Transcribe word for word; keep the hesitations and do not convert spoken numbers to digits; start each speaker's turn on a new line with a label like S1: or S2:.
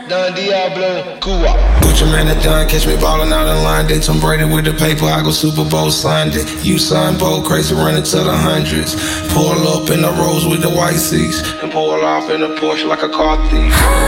S1: Don Diablo, Cuba.
S2: Put your man at Don, catch me ballin' out in line. They Tom Brady with the paper, I go Super Bowl Sunday. You sign bold, crazy running to the hundreds. Pull up in the Rolls with the white seats, and pull off in a Porsche like a car thief.